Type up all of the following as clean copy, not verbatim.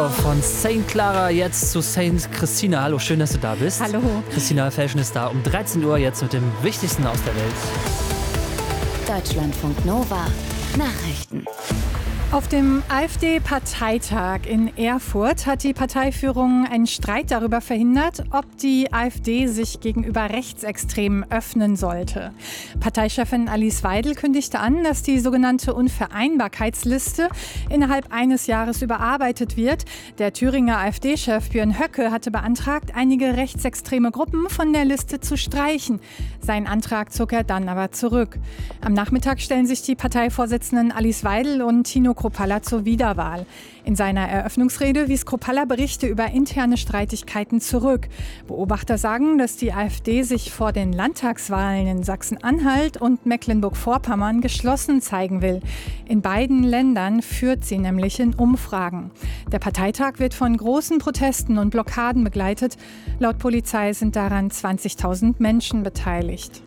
von St. Clara jetzt zu St. Christina. Hallo, schön, dass du da bist. Hallo. Christina Felschen ist da um 13 Uhr jetzt mit dem Wichtigsten aus der Welt. Deutschlandfunk Nova. Nachrichten. Auf dem AfD-Parteitag in Erfurt hat die Parteiführung einen Streit darüber verhindert, ob die AfD sich gegenüber Rechtsextremen öffnen sollte. Parteichefin Alice Weidel kündigte an, dass die sogenannte Unvereinbarkeitsliste innerhalb eines Jahres überarbeitet wird. Der Thüringer AfD-Chef Björn Höcke hatte beantragt, einige rechtsextreme Gruppen von der Liste zu streichen. Seinen Antrag zog er dann aber zurück. Am Nachmittag stellen sich die Parteivorsitzenden Alice Weidel und Tino Kruppalla zur Wiederwahl. In seiner Eröffnungsrede wies Kruppalla Berichte über interne Streitigkeiten zurück. Beobachter sagen, dass die AfD sich vor den Landtagswahlen in Sachsen-Anhalt und Mecklenburg-Vorpommern geschlossen zeigen will. In beiden Ländern führt sie nämlich in Umfragen. Der Parteitag wird von großen Protesten und Blockaden begleitet. Laut Polizei sind daran 20.000 Menschen beteiligt.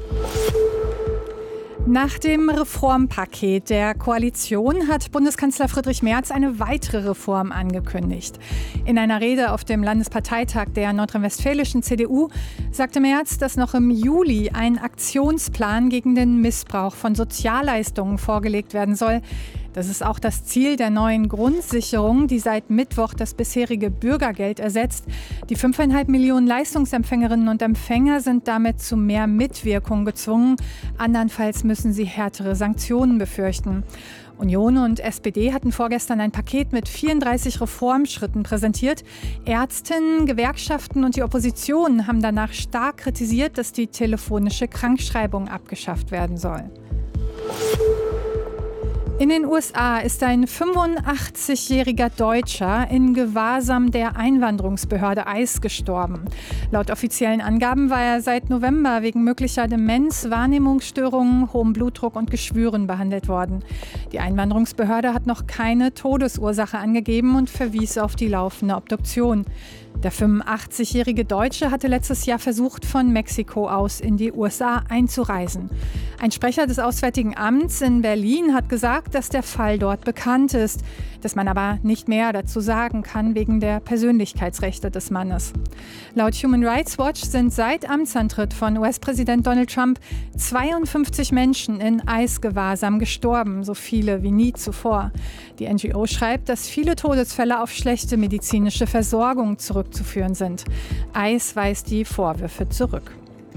Nach dem Reformpaket der Koalition hat Bundeskanzler Friedrich Merz eine weitere Reform angekündigt. In einer Rede auf dem Landesparteitag der nordrhein-westfälischen CDU sagte Merz, dass noch im Juli ein Aktionsplan gegen den Missbrauch von Sozialleistungen vorgelegt werden soll. Das ist auch das Ziel der neuen Grundsicherung, die seit Mittwoch das bisherige Bürgergeld ersetzt. Die 5,5 Millionen Leistungsempfängerinnen und Empfänger sind damit zu mehr Mitwirkung gezwungen. Andernfalls müssen sie härtere Sanktionen befürchten. Union und SPD hatten vorgestern ein Paket mit 34 Reformschritten präsentiert. Ärztinnen, Gewerkschaften und die Opposition haben danach stark kritisiert, dass die telefonische Krankschreibung abgeschafft werden soll. In den USA ist ein 85-jähriger Deutscher in Gewahrsam der Einwanderungsbehörde ICE gestorben. Laut offiziellen Angaben war er seit November wegen möglicher Demenz, Wahrnehmungsstörungen, hohem Blutdruck und Geschwüren behandelt worden. Die Einwanderungsbehörde hat noch keine Todesursache angegeben und verwies auf die laufende Obduktion. Der 85-jährige Deutsche hatte letztes Jahr versucht, von Mexiko aus in die USA einzureisen. Ein Sprecher des Auswärtigen Amts in Berlin hat gesagt, dass der Fall dort bekannt ist, dass man aber nicht mehr dazu sagen kann wegen der Persönlichkeitsrechte des Mannes. Laut Human Rights Watch sind seit Amtsantritt von US-Präsident Donald Trump 52 Menschen in ICE-Gewahrsam gestorben, so viele wie nie zuvor. Die NGO schreibt, dass viele Todesfälle auf schlechte medizinische Versorgung zurückzuführen sind. ICE weist die Vorwürfe zurück.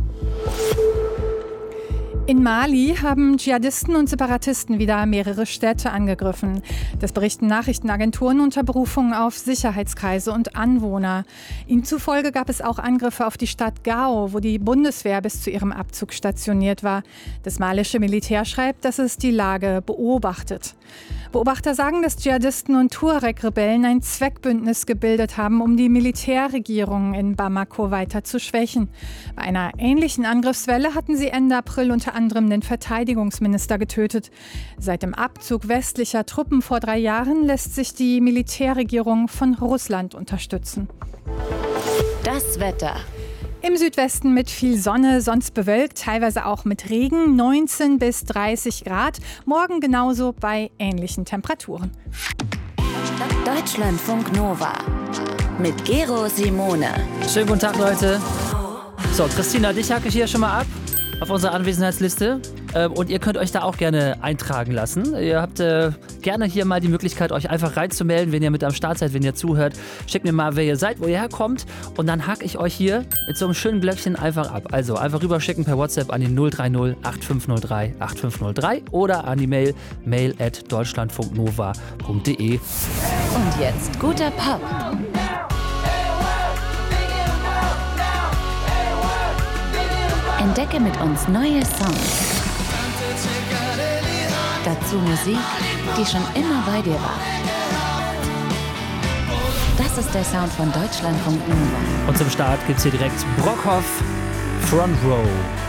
In Mali haben Dschihadisten und Separatisten wieder mehrere Städte angegriffen. Das berichten Nachrichtenagenturen unter Berufung auf Sicherheitskreise und Anwohner. Ihnen zufolge gab es auch Angriffe auf die Stadt Gao, wo die Bundeswehr bis zu ihrem Abzug stationiert war. Das malische Militär schreibt, dass es die Lage beobachtet. Beobachter sagen, dass Dschihadisten und Tuareg-Rebellen ein Zweckbündnis gebildet haben, um die Militärregierung in Bamako weiter zu schwächen. Bei einer ähnlichen Angriffswelle hatten sie Ende April unter anderem den Verteidigungsminister getötet. Seit dem Abzug westlicher Truppen vor 3 Jahren lässt sich die Militärregierung von Russland unterstützen. Das Wetter. Im Südwesten mit viel Sonne, sonst bewölkt, teilweise auch mit Regen, 19 bis 30 Grad. Morgen genauso bei ähnlichen Temperaturen. Deutschlandfunk Nova mit Gero Simone. Schönen guten Tag, Leute. So, Christina, dich hacke ich hier schon mal ab auf unserer Anwesenheitsliste. Und ihr könnt euch da auch gerne eintragen lassen. Ihr habt gerne hier mal die Möglichkeit, euch einfach reinzumelden, wenn ihr mit am Start seid, wenn ihr zuhört. Schickt mir mal, wer ihr seid, wo ihr herkommt. Und dann hacke ich euch hier mit so einem schönen Glöckchen einfach ab. Also einfach rüberschicken per WhatsApp an die 030 8503 8503 oder an die mail@deutschlandfunknova.de. Und jetzt guter Pop. Entdecke mit uns neue Songs. Dazu Musik, die schon immer bei dir war. Das ist der Sound von Deutschlandfunk Nova. Und zum Start gibt's hier direkt Brockhoff, Front Row.